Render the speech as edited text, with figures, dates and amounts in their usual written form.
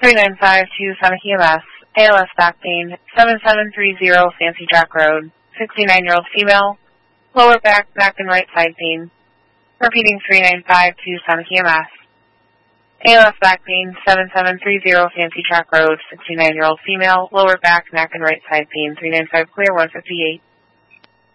3952 Sonic EMS, ALS back pain, 7730 Fancy Jack Road, 69-year-old female, lower back, neck, and right side pain. Repeating 3952 Sonic EMS. ALS back pain, 7730 Fancy Jack Road, 69-year-old female, lower back, neck, and right side pain, 395 clear, 158.